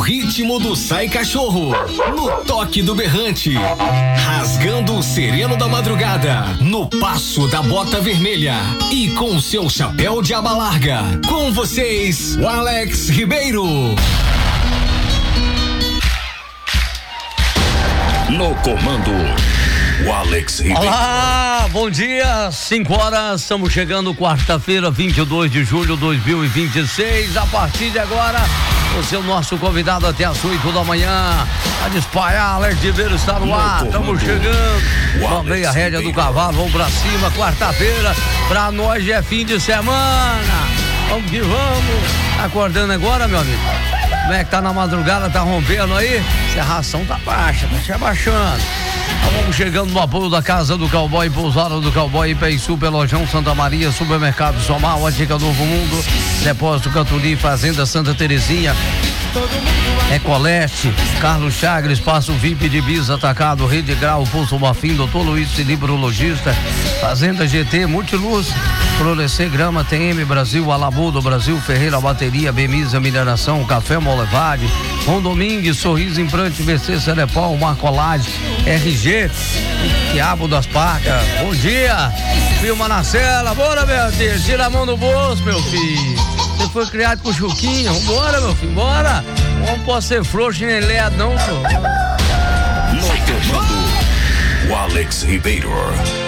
ritmo do Sai Cachorro, no toque do berrante, rasgando o sereno da madrugada, no passo da bota vermelha e com seu chapéu de aba larga. Com vocês, o Alex Ribeiro. No comando, o Alex Ribeiro. Olá, bom dia, 5 horas, estamos chegando quarta-feira, 22 de julho de 2026. A partir de agora, você é o nosso convidado até as 8 da manhã. A Dispaiar, Alex Ribeiro está no ar, estamos chegando. Tomei a rédea do cavalo, vamos pra cima, quarta-feira, pra nós é fim de semana. Vamos que vamos. Acordando agora, meu amigo? Como é que tá na madrugada, tá rompendo aí? Se a ração tá baixa, tá se abaixando. Vamos chegando no apoio da Casa do Cowboy, Pousada do Cowboy, Peiçu, Pelojão, Santa Maria, Supermercado Somar, Ótica Novo Mundo, Depósito Caturi, Fazenda Santa Terezinha, Ecoleste, Carlos Chagres, Espaço VIP de Bis, Atacado, Rede Grau, Pulso Bafim, Doutor Luiz Cilibro Logista, Fazenda GT, Multiluz, Florescer Grama, TM Brasil, Alabudo Brasil, Ferreira Bateria, Bemisa Mineração, Café Molevade, Ron Domingues, Sorriso Implante, VC Celepol, Marcolade, RG, Diabo das Pacas. Bom dia, Filma na cela, bora, meu Deus, tira a mão do bolso, meu filho. Você foi criado com Chuquinho, vambora, meu filho, bora. Não pode ser frouxo nem leado, não, senhor. No comando, o Alex Ribeiro.